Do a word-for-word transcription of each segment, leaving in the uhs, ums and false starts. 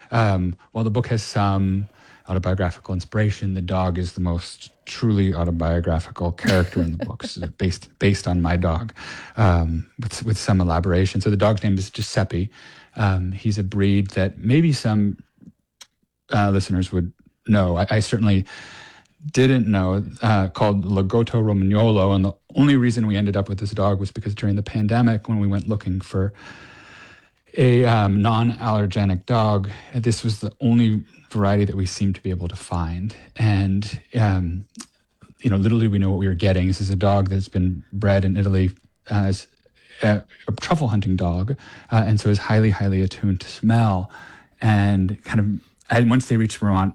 Um, while the book has some autobiographical inspiration, the dog is the most truly autobiographical character in the book, so based based on my dog, um, with with some elaboration. So the dog's name is Giuseppe. Um, he's a breed that maybe some uh, listeners would know. I, I certainly didn't know, uh, called Lagotto Romagnolo. And the only reason we ended up with this dog was because during the pandemic, when we went looking for a um, non-allergenic dog, this was the only variety that we seemed to be able to find. And, um, you know, literally we know what we were getting. This is a dog that's been bred in Italy as a, a truffle hunting dog, uh, and so is highly, highly attuned to smell. And kind of, and once they reach Vermont,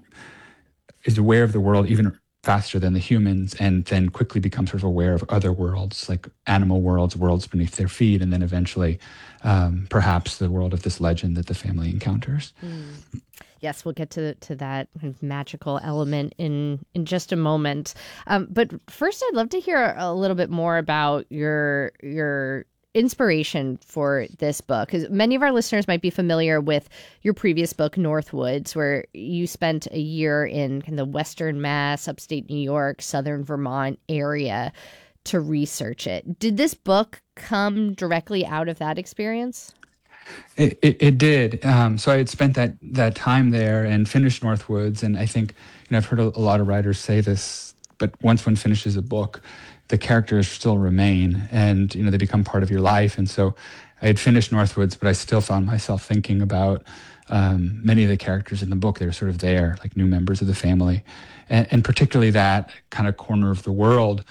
is aware of the world even faster than the humans, and then quickly becomes sort of aware of other worlds, like animal worlds, worlds beneath their feet, and then eventually um, perhaps the world of this legend that the family encounters. Mm. Yes, we'll get to to that kind of magical element in in just a moment. Um, but first, I'd love to hear a little bit more about your your inspiration for this book, because many of our listeners might be familiar with your previous book, Northwoods, where you spent a year in kind of the Western Mass, upstate New York, Southern Vermont area to research it. Did this book come directly out of that experience? It, it, it did. Um, so I had spent that that time there and finished Northwoods, and I think, you know, I've heard a, a lot of writers say this, but once one finishes a book, the characters still remain, and, you know, they become part of your life. And so I had finished Northwoods, but I still found myself thinking about um, many of the characters in the book. They were sort of there, like new members of the family, and, and particularly that kind of corner of the world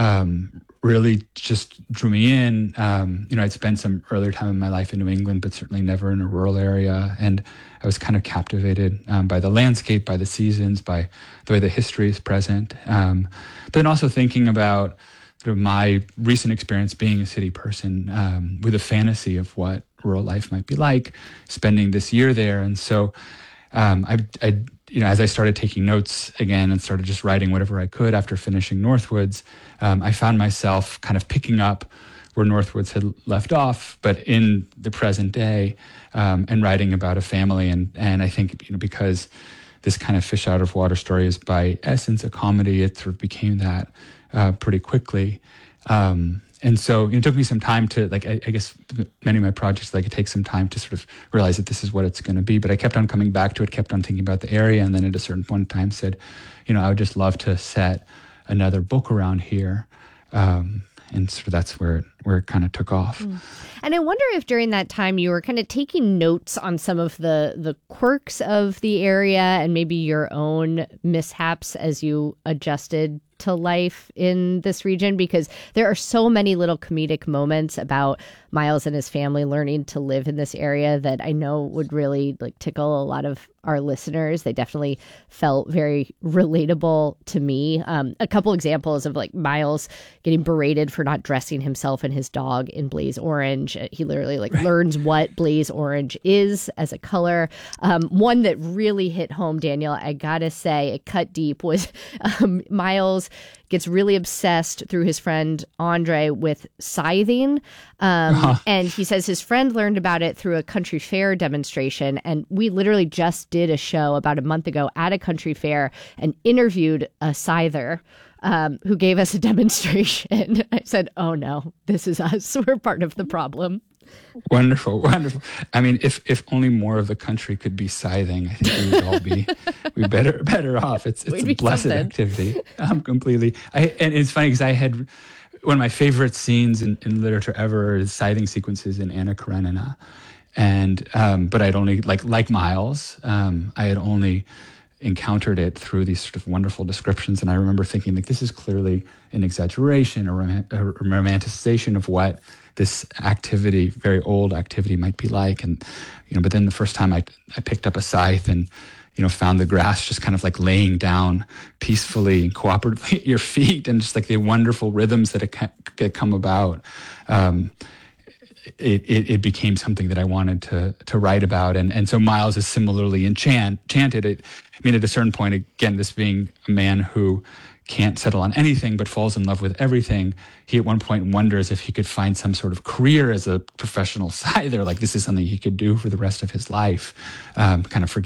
um, really just drew me in. Um, you know, I'd spent some earlier time in my life in New England, but certainly never in a rural area. And I was kind of captivated um, by the landscape, by the seasons, by the way the history is present. Um, but then also thinking about sort of my recent experience being a city person, um, with a fantasy of what rural life might be like, spending this year there. And so um, I, I, you know, as I started taking notes again and started just writing whatever I could after finishing Northwoods, um, I found myself kind of picking up where Northwoods had left off, but in the present day, um, and writing about a family. And and I think, you know, because this kind of fish out of water story is by essence a comedy, it sort of became that uh, pretty quickly. Um, and so, you know, it took me some time to, like, I, I guess many of my projects, like, it takes some time to sort of realize that this is what it's going to be. But I kept on coming back to it, kept on thinking about the area, and then at a certain point in time said, you know, I would just love to set another book around here. Um, and so that's where it, where it kind of took off. Mm. And I wonder if during that time you were kind of taking notes on some of the, the quirks of the area and maybe your own mishaps as you adjusted to life in this region, because there are so many little comedic moments about Miles and his family learning to live in this area that I know would really, like, tickle a lot of our listeners. They definitely felt very relatable to me. Um, a couple examples of, like, Miles getting berated for not dressing himself and his dog in blaze orange. He literally, like, right. learns what blaze orange is as a color. Um, one that really hit home, Daniel, I gotta say, it cut deep, was um, Miles gets really obsessed through his friend Andre with scything. Um, uh-huh. And he says his friend learned about it through a country fair demonstration. And we literally just did a show about a month ago at a country fair and interviewed a scyther um, who gave us a demonstration. I said, oh no, this is us. We're part of the problem. Wonderful, wonderful. I mean, if if only more of the country could be scything, I think we would all be we better better off. It's it's We'd a blessed something. activity. Um, completely. I and it's funny because I had one of my favorite scenes in, in literature ever is scything sequences in Anna Karenina, and um, but I'd only like like Miles, um, I had only encountered it through these sort of wonderful descriptions, and I remember thinking, like, this is clearly an exaggeration, a, rom- a romanticization of what this activity, very old activity, might be like. And, you know, but then the first time I, I picked up a scythe and, you know, found the grass just kind of like laying down peacefully and cooperatively at your feet, and just like the wonderful rhythms that it come about, um, it, it, it became something that I wanted to to write about. And and so Miles is similarly enchant, enchanted. It, I mean, at a certain point, again, this being a man who can't settle on anything but falls in love with everything, he at one point wonders if he could find some sort of career as a professional scyther, like this is something he could do for the rest of his life, um, kind of